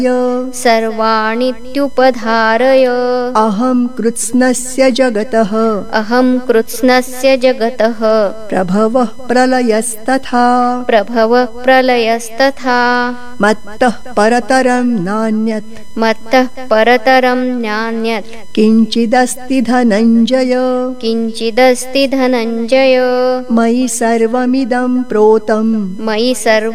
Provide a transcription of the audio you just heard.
सर्वाणीत्युपधारय अहं कृत्स्नस्य जगतः प्रभवः प्रलयस्तथा मत्तः परतरं नान्यत् किञ्चिदस्ति धनञ्जय मयि सर्वमिदं प्रोतं